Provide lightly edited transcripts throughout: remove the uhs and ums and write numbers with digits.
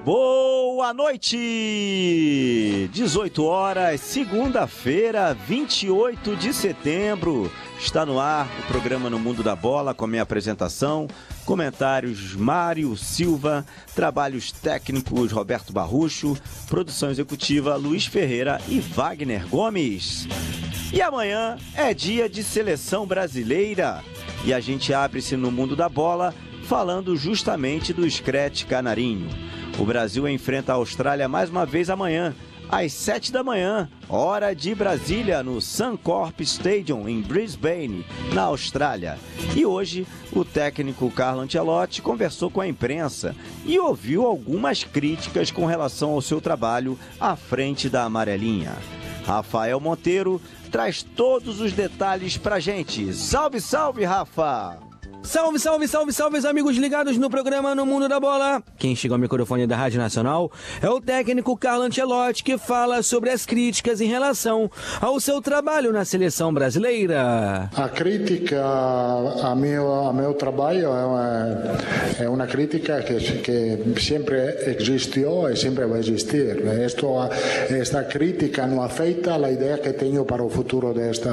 Boa noite! 18 horas, segunda-feira, 28 de setembro. Está no ar o programa No Mundo da Bola com a minha apresentação. Comentários Mário Silva, trabalhos técnicos Roberto Barrucho, produção executiva Luiz Ferreira e Wagner Gomes. E amanhã é dia de seleção brasileira e a gente abre-se no Mundo da Bola falando justamente do Scratch Canarinho. O Brasil enfrenta a Austrália mais uma vez amanhã, às 7 da manhã, hora de Brasília, no Suncorp Stadium, em Brisbane, na Austrália. E hoje, o técnico Carlo Ancelotti conversou com a imprensa e ouviu algumas críticas com relação ao seu trabalho à frente da amarelinha. Rafael Monteiro traz todos os detalhes pra gente. Salve, salve, Rafa! Salve, salve, salve, salve, os amigos ligados no programa No Mundo da Bola. Quem chega ao microfone da Rádio Nacional é o técnico Carlo Ancelotti, que fala sobre as críticas em relação ao seu trabalho na seleção brasileira. A crítica ao meu trabalho é uma crítica que sempre existiu e sempre vai existir. Esta crítica não afeta a ideia que tenho para o futuro desta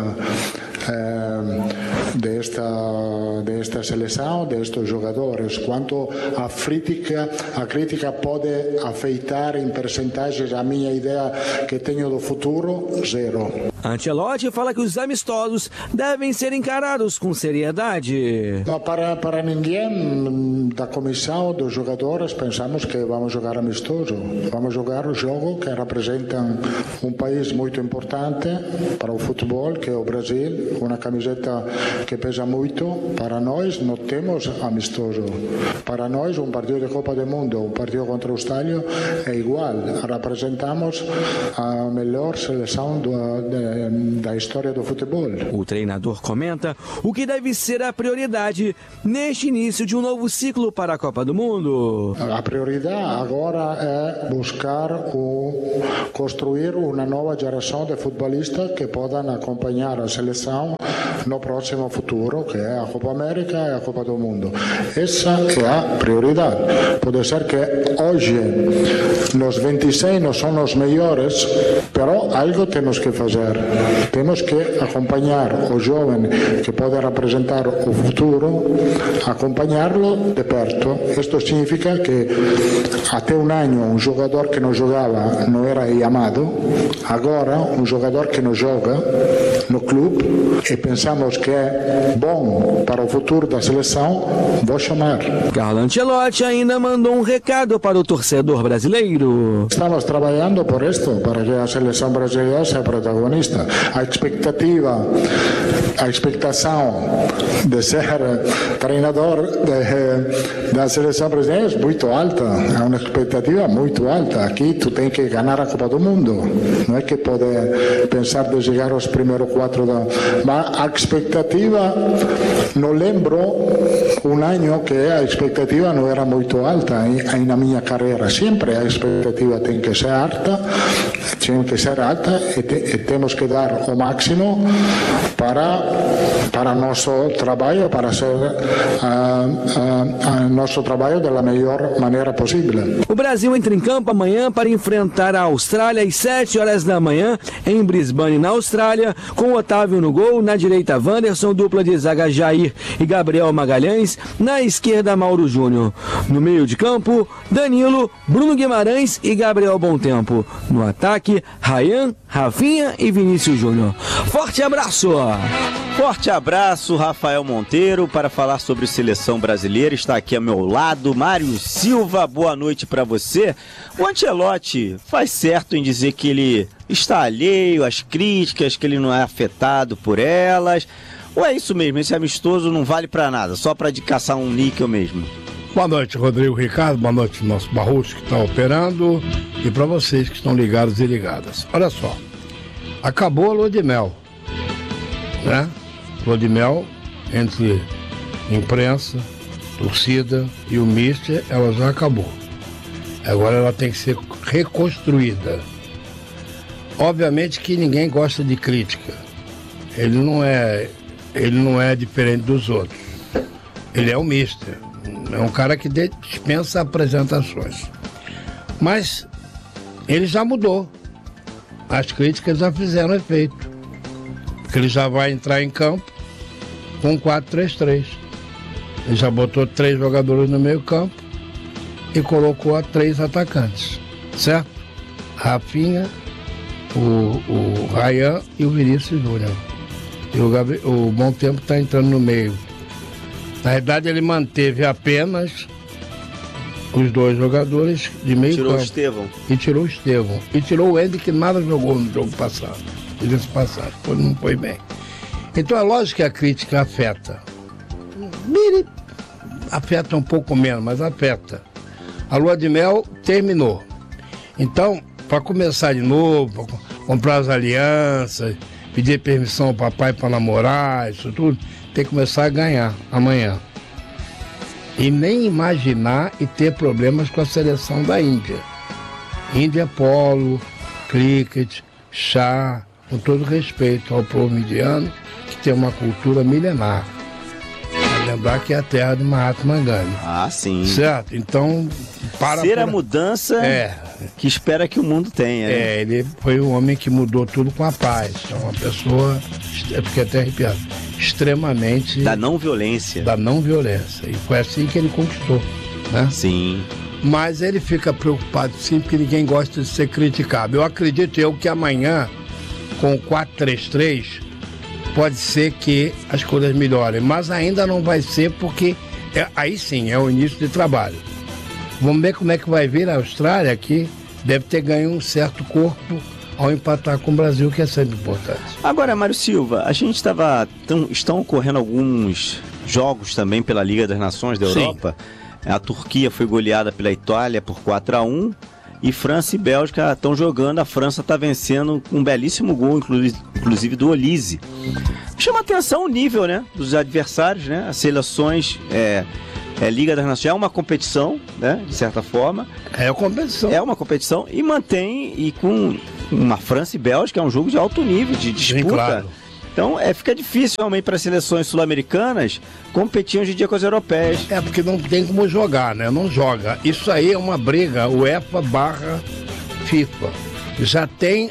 seleção, destes jogadores. Quanto à crítica pode afetar em percentagens a minha ideia que tenho do futuro, zero. Ancelotti fala que os amistosos devem ser encarados com seriedade. Para ninguém da comissão dos jogadores pensamos que vamos jogar amistoso. Vamos jogar o jogo que representa um país muito importante para o futebol, que é o Brasil, uma camiseta que pesa muito. Para nós não temos amistoso. Para nós um partido de Copa do Mundo, um partido contra a Austrália é igual. Representamos a melhor seleção da história do futebol. O treinador comenta o que deve ser a prioridade neste início de um novo ciclo para a Copa do Mundo. A prioridade agora é construir uma nova geração de futebolistas que possam acompanhar a seleção no próximo futuro, que é a Copa América e a Copa do Mundo. Essa é a prioridade. Pode ser que hoje nos 26 não são os melhores, mas algo temos que fazer. Temos que acompanhar o jovem que pode representar o futuro, acompanhá-lo de perto. Isto significa que até um ano um jogador que não jogava não era chamado, agora um jogador que não joga no clube e pensamos que é bom para o futuro da seleção, vou chamar. Carlo Ancelotti ainda mandou um recado para o torcedor brasileiro. Estamos trabalhando por isto, para que a seleção brasileira seja protagonista. A expectação de ser treinador da seleção brasileira é muito alta, é uma expectativa muito alta. Aqui tu tem que ganhar a Copa do Mundo, não é que pode pensar de chegar aos primeiros 4 mas a expectativa, não lembro um ano que a expectativa não era muito alta na minha carreira. Sempre a expectativa tem que ser alta e temos que dar o máximo para nosso trabalho, para ser nosso trabalho da melhor maneira possível. O Brasil entra em campo amanhã para enfrentar a Austrália às 7 horas da manhã em Brisbane, na Austrália, com Otávio no gol, na direita Wanderson, dupla de zaga Jair e Gabriel Magalhães, na esquerda Mauro Júnior. No meio de campo, Danilo, Bruno Guimarães e Gabriel Bontempo. No ataque, Ryan, Rafinha e Vinícius Júnior. Forte abraço! Forte abraço, Rafael Monteiro, para falar sobre seleção brasileira. Está aqui ao meu lado, Mário Silva. Boa noite para você. O Ancelotti faz certo em dizer que ele está alheio às críticas, que ele não é afetado por elas. Ou é isso mesmo, esse amistoso não vale para nada, só para de caçar um níquel mesmo? Boa noite, Rodrigo Ricardo, boa noite, nosso Barroso que está operando e para vocês que estão ligados e ligadas. Olha só, acabou a lua de mel, né? Lua de mel entre imprensa, torcida e o mister, ela já acabou. Agora ela tem que ser reconstruída. Obviamente que ninguém gosta de crítica. Ele não é diferente dos outros. Ele é o mister. É um cara que dispensa apresentações. Mas ele já mudou. As críticas já fizeram efeito. Porque ele já vai entrar em campo com 4-3-3. Ele já botou 3 jogadores no meio campo e colocou 3 atacantes, certo? Rafinha, o Ryan e o Vinícius Júnior. E o Bom Tempo está entrando no meio. Na verdade, ele manteve apenas os 2 jogadores de meio campo. E tirou o Estevão. E tirou o Ender, que nada jogou no jogo passado. Diga-se passado, não foi bem. Então é lógico que a crítica afeta. Afeta um pouco menos, mas afeta. A lua de mel terminou. Então, para começar de novo, comprar as alianças, pedir permissão ao papai para namorar, isso tudo, tem que começar a ganhar amanhã. E nem imaginar e ter problemas com a seleção da Índia. Índia, polo, cricket, chá, com todo respeito ao povo indiano, que tem uma cultura milenar. Lembrar que é a terra de Mahatma Gandhi. Ah, sim. Certo? Então, ser a mudança que espera que o mundo tenha. Né? Ele foi um homem que mudou tudo com a paz. É uma pessoa, fiquei até arrepiado, extremamente... Da não violência. Da não violência. E foi assim que ele conquistou, né? Sim. Mas ele fica preocupado, sim, porque ninguém gosta de ser criticado. Eu acredito que amanhã, com o 4-3-3... pode ser que as coisas melhorem, mas ainda não vai ser porque aí sim é o início de trabalho. Vamos ver como é que vai vir a Austrália, que deve ter ganho um certo corpo ao empatar com o Brasil, que é sempre importante. Agora, Mário Silva, a gente estão ocorrendo alguns jogos também pela Liga das Nações da Europa. Sim. A Turquia foi goleada pela Itália por 4-1. E França e Bélgica estão jogando, a França está vencendo com um belíssimo gol, inclusive do Olise. Chama atenção o nível, né, dos adversários, né? As seleções, Liga das Nações é uma competição, né, de certa forma. É uma competição. É uma competição e mantém, e com uma França e Bélgica, é um jogo de alto nível, de disputa. Sim, claro. Então fica difícil realmente para as seleções sul-americanas competir hoje em dia com as europeias. Porque não tem como jogar, né? Não joga. Isso aí é uma briga UEFA/FIFA. Já tem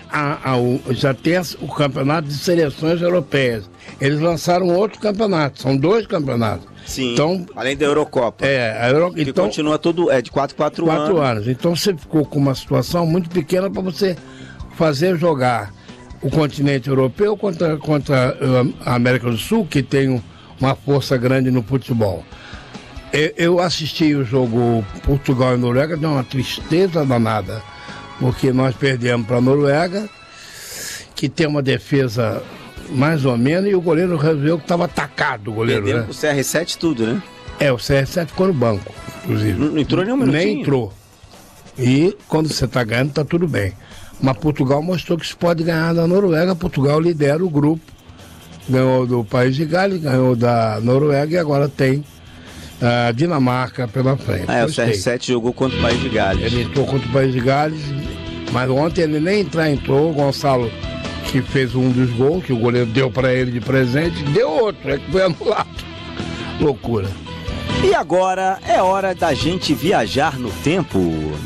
o campeonato de seleções europeias. Eles lançaram outro campeonato, são 2 campeonatos. Sim, então, além da Eurocopa. Que então, continua todo, de 4 anos. Então você ficou com uma situação muito pequena para você fazer jogar o continente europeu contra a América do Sul, que tem uma força grande no futebol. Eu assisti o jogo Portugal e Noruega, deu uma tristeza danada, porque nós perdemos para a Noruega, que tem uma defesa mais ou menos, e o goleiro resolveu que estava atacado, o goleiro. Perdemos, né? O CR7 tudo, né? O CR7 ficou no banco, inclusive. Não entrou nem um minutinho? Nem entrou. E quando você está ganhando, está tudo bem. Mas Portugal mostrou que se pode ganhar da Noruega. Portugal lidera o grupo. Ganhou do País de Gales, ganhou da Noruega e agora tem a Dinamarca pela frente. O CR7 jogou contra o País de Gales. Ele entrou contra o País de Gales, mas ontem ele nem entrou. O Gonçalo, que fez um dos gols, que o goleiro deu para ele de presente, deu outro, que foi anulado. Loucura. E agora é hora da gente viajar no tempo.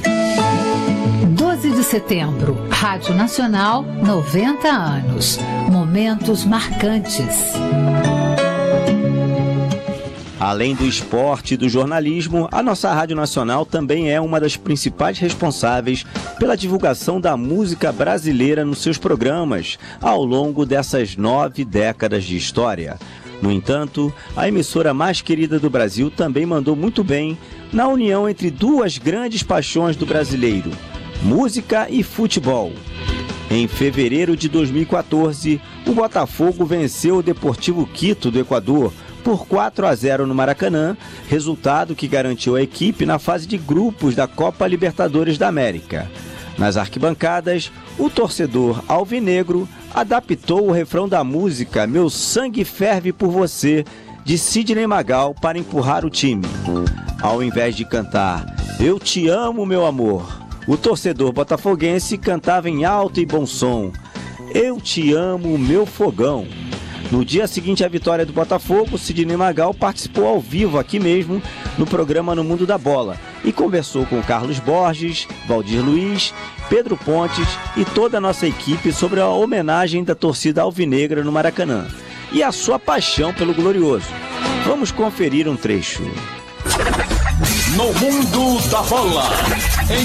12 de setembro, Rádio Nacional, 90 anos. Momentos marcantes. Além do esporte e do jornalismo, a nossa Rádio Nacional também é uma das principais responsáveis pela divulgação da música brasileira nos seus programas, ao longo dessas 9 décadas de história. No entanto, a emissora mais querida do Brasil também mandou muito bem na união entre 2 grandes paixões do brasileiro: música e futebol. Em fevereiro de 2014, o Botafogo venceu o Deportivo Quito do Equador por 4-0 no Maracanã, resultado que garantiu a equipe na fase de grupos da Copa Libertadores da América. Nas arquibancadas, o torcedor alvinegro adaptou o refrão da música Meu Sangue Ferve por Você, de Sidney Magal, para empurrar o time. Ao invés de cantar Eu Te Amo, Meu Amor, o torcedor botafoguense cantava em alto e bom som Eu Te Amo, Meu Fogão. No dia seguinte à vitória do Botafogo, Sidney Magal participou ao vivo aqui mesmo no programa No Mundo da Bola e conversou com Carlos Borges, Valdir Luiz, Pedro Pontes e toda a nossa equipe sobre a homenagem da torcida alvinegra no Maracanã e a sua paixão pelo Glorioso. Vamos conferir um trecho. No Mundo da Bola.